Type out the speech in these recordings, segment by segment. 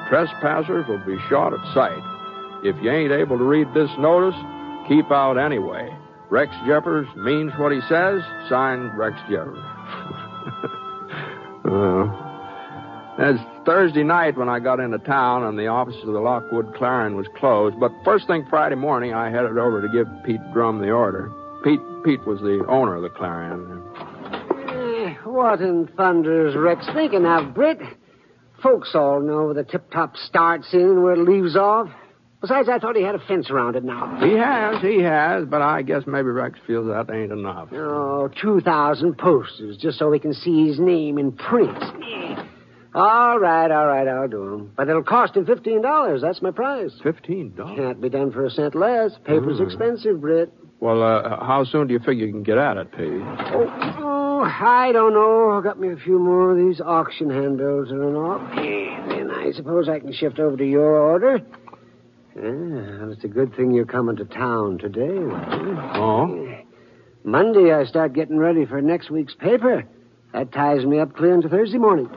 Trespassers will be shot at sight. If you ain't able to read this notice, keep out anyway. Rex Jeffers means what he says. Signed, Rex Jeffers. It's Thursday night when I got into town, and the office of the Lockwood Clarion was closed. But first thing Friday morning, I headed over to give Pete Drum the order. Pete was the owner of the Clarion. What in thunder is Rex thinking of, Britt? Folks all know where the tip-top starts in and where it leaves off. Besides, I thought he had a fence around it now. He has, but I guess maybe Rex feels that ain't enough. Oh, 2,000 posters just so we can see his name in print. All right, I'll do him. But it'll cost him $15. That's my price. $15? Can't be done for a cent less. Paper's expensive, Britt. Well, how soon do you figure you can get at it, Pete? Oh, I don't know. Got me a few more of these auction handbills that are off. Then I suppose I can shift over to your order. Well, it's a good thing you're coming to town today, Ray. Oh? Monday, I start getting ready for next week's paper. That ties me up clear into Thursday morning.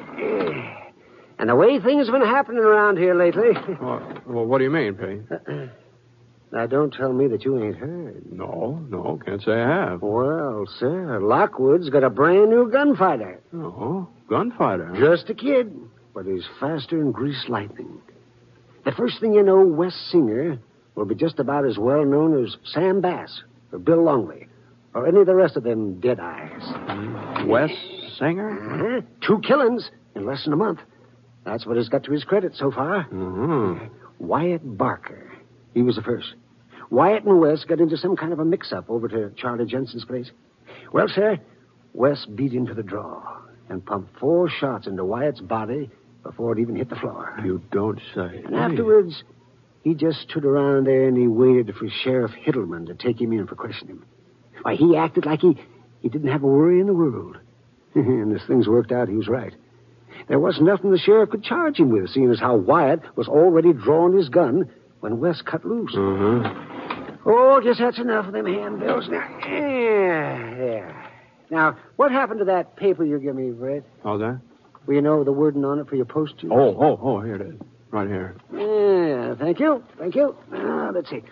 And the way things have been happening around here lately... Well, what do you mean, Pete? Now, don't tell me that you ain't heard. No, can't say I have. Well, sir, Lockwood's got a brand new gunfighter. Oh, gunfighter? Just a kid, but he's faster than greased lightning. The first thing you know, Wes Singer will be just about as well known as Sam Bass or Bill Longley or any of the rest of them dead eyes. Wes Singer? 2 killings in less than a month. That's what he's got to his credit so far. Mm-hmm. Wyatt Barker. He was the first. Wyatt and Wes got into some kind of a mix-up over to Charlie Jensen's place. Well, sir, Wes beat him to the draw and pumped 4 shots into Wyatt's body before it even hit the floor. You don't say. And afterwards, he just stood around there and he waited for Sheriff Hiddleman to take him in for questioning. Why, he acted like he didn't have a worry in the world. And as things worked out, he was right. There wasn't nothing the sheriff could charge him with, seeing as how Wyatt was already drawing his gun when Wes cut loose. Mm-hmm. Oh, guess that's enough of them handbills now. Yeah. Now, what happened to that paper you gave me, Brett? How's that? Well, you know the wording on it for your postage? Oh, here it is. Right here. Yeah, thank you. Now, let's see.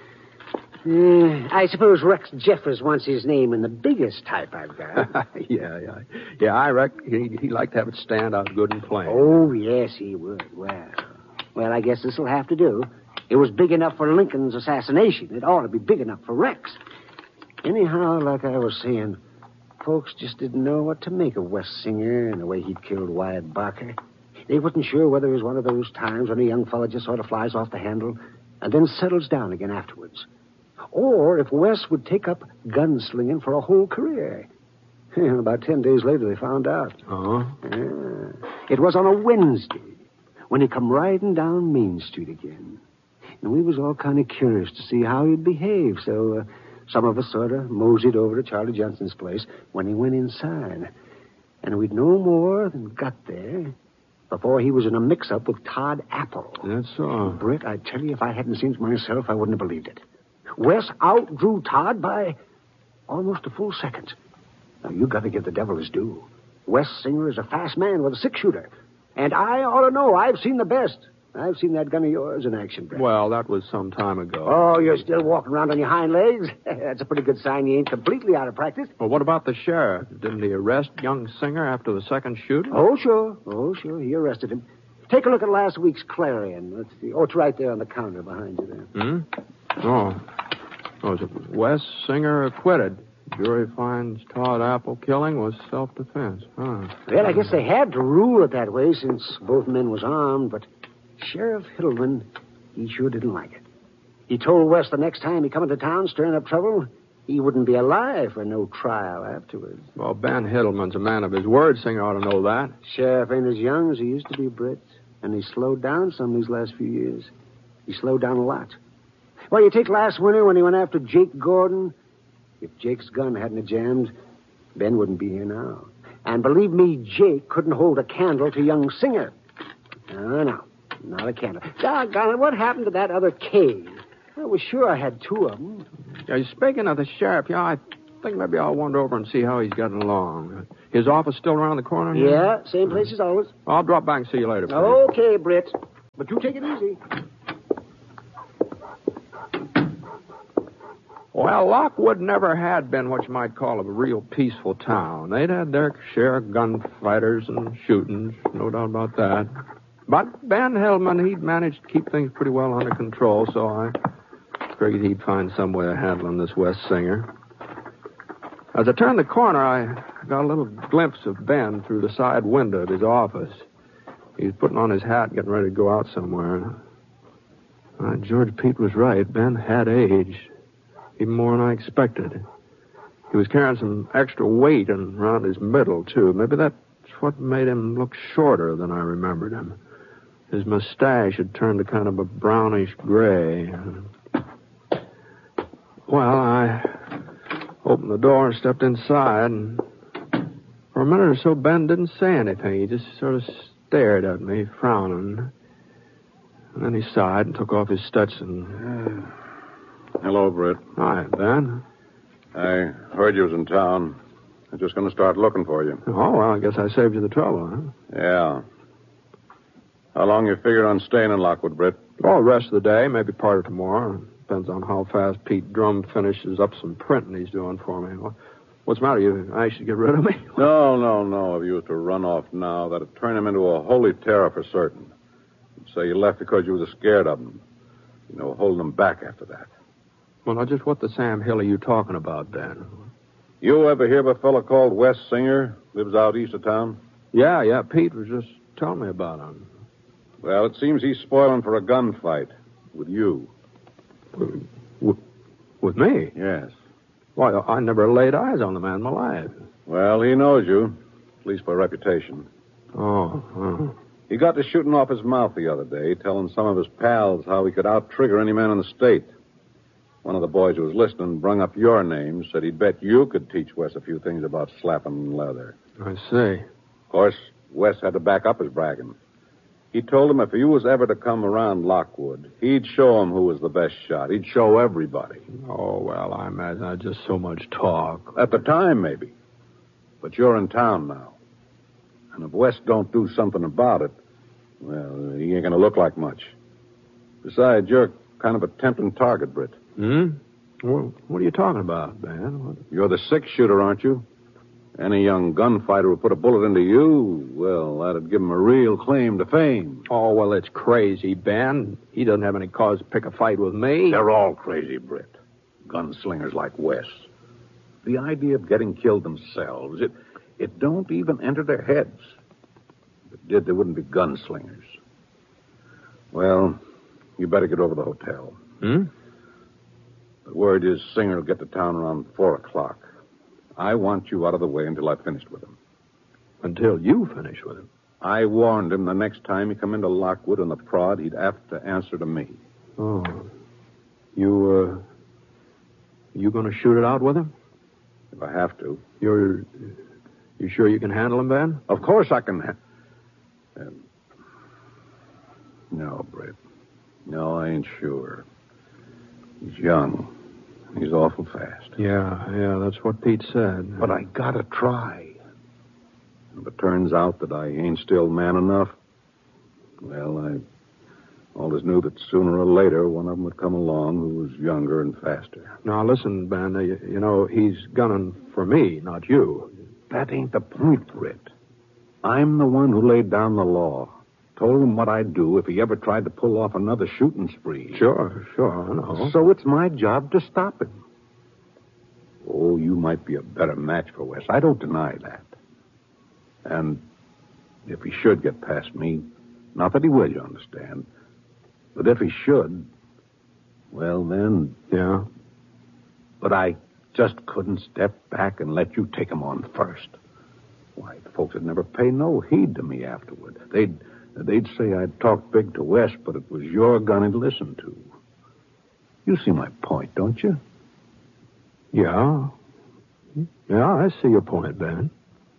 I suppose Rex Jeffers wants his name in the biggest type I've got. Yeah, I reckon he'd like to have it stand out good and plain. Oh, yes, he would. Well, I guess this'll have to do. It was big enough for Lincoln's assassination. It ought to be big enough for Rex. Anyhow, like I was saying, folks just didn't know what to make of Wes Singer and the way he'd killed Wyatt Barker. They wasn't sure whether it was one of those times when a young fella just sort of flies off the handle and then settles down again afterwards. Or if Wes would take up gunslinging for a whole career. About 10 days later, they found out. Uh-huh. It was on a Wednesday when he come riding down Main Street again. And we was all kind of curious to see how he'd behave, so some of us sort of moseyed over to Charlie Johnson's place when he went inside. And we'd no more than got there before he was in a mix-up with Todd Apple. That's so. Britt, I tell you, if I hadn't seen it myself, I wouldn't have believed it. Wes outdrew Todd by almost a full second. Now, you got to give the devil his due. Wes Singer is a fast man with a 6-shooter. And I ought to know. I've seen the best. I've seen that gun of yours in action, Brett. Well, that was some time ago. Oh, you're still walking around on your hind legs? That's a pretty good sign you ain't completely out of practice. Well, what about the sheriff? Didn't he arrest young Singer after the second shooting? Oh, sure. He arrested him. Take a look at last week's Clarion. Let's see. Oh, it's right there on the counter behind you there. Oh, is it Wes Singer acquitted? Jury finds Todd Apple killing was self-defense. Huh. Well, I guess they had to rule it that way since both men was armed, but Sheriff Hiddleman, he sure didn't like it. He told Wes the next time he come into town stirring up trouble, he wouldn't be alive for no trial afterwards. Well, Ben Hiddleman's a man of his word. Singer ought to know that. Sheriff ain't as young as he used to be, Britt, and he slowed down some these last few years. He slowed down a lot. Well, you take last winter when he went after Jake Gordon. If Jake's gun hadn't jammed, Ben wouldn't be here now. And believe me, Jake couldn't hold a candle to young Singer. No, not a candle. Doggone it, what happened to that other cave? I was sure I had 2 of them. Speaking of the sheriff, I think maybe I'll wander over and see how he's getting along. His office still around the corner? Yeah, same place as always. I'll drop back and see you later, please. Okay, Britt. But you take it easy. Well, Lockwood never had been what you might call a real peaceful town. They'd had their share of gunfighters and shootings, no doubt about that. But Ben Hillman, he'd managed to keep things pretty well under control, so I figured he'd find some way of handling this West Singer. As I turned the corner, I got a little glimpse of Ben through the side window at his office. He was putting on his hat and getting ready to go out somewhere. George Pete was right. Ben had aged, even more than I expected. He was carrying some extra weight around his middle, too. Maybe that's what made him look shorter than I remembered him. His mustache had turned to kind of a brownish gray. Well, I opened the door and stepped inside, and for a minute or so, Ben didn't say anything. He just sort of stared at me, frowning. And then he sighed and took off his Stetson. Hello, Britt. Hi, Ben. I heard you was in town. I'm just going to start looking for you. Oh, well, I guess I saved you the trouble, huh? Yeah. How long you figure on staying in Lockwood, Britt? Oh, the rest of the day, maybe part of tomorrow. Depends on how fast Pete Drum finishes up some printing he's doing for me. What's the matter? You anxious to get rid of me? No. If you was to run off now, that'd turn him into a holy terror for certain. You'd say you left because you was scared of him. Holding him back after that. Well, now, just what the Sam Hill are you talking about, Ben? You ever hear of a fellow called Wes Singer? Lives out east of town? Yeah. Pete was just telling me about him. Well, it seems he's spoiling for a gunfight with you. With me? Yes. Why, I never laid eyes on the man in my life. Well, he knows you, at least by reputation. Oh. He got to shooting off his mouth the other day, telling some of his pals how he could out-trigger any man in the state. One of the boys who was listening brung up your name, said he'd bet you could teach Wes a few things about slapping leather. I see. Of course, Wes had to back up his bragging. He told him if he was ever to come around Lockwood, he'd show him who was the best shot. He'd show everybody. Oh, well, I imagine that's just so much talk. At the time, maybe. But you're in town now. And if Wes don't do something about it, well, he ain't going to look like much. Besides, you're kind of a tempting target, Britt. Well, what are you talking about, Ben? You're the six-shooter, aren't you? Any young gunfighter who put a bullet into you, well, that'd give him a real claim to fame. Oh, well, it's crazy, Ben. He doesn't have any cause to pick a fight with me. They're all crazy, Britt. Gunslingers like Wes. The idea of getting killed themselves, it don't even enter their heads. If it did, they wouldn't be gunslingers. Well, you better get over to the hotel. The word is Singer will get to town around 4 o'clock. I want you out of the way until I've finished with him. Until you finish with him? I warned him the next time he come into Lockwood on the prod, he'd have to answer to me. Oh. You going to shoot it out with him? If I have to. You sure you can handle him, Ben? Of course I can. No, Britt. No, I ain't sure. He's young. He's awful fast. Yeah, that's what Pete said. But I gotta try. If it turns out that I ain't still man enough, well, I always knew that sooner or later one of them would come along who was younger and faster. Now, listen, Ben, he's gunning for me, not you. That ain't the point, Britt. I'm the one who laid down the law. Told him what I'd do if he ever tried to pull off another shooting spree. Sure, I know. So it's my job to stop him. Oh, you might be a better match for Wes. I don't deny that. And if he should get past me, not that he will, you understand, but if he should, well, then... Yeah? But I just couldn't step back and let you take him on first. Why, folks would never pay no heed to me afterward. They'd say I'd talked big to Wes, but it was your gun he'd listened to. You see my point, don't you? Yeah. Yeah, I see your point, Ben.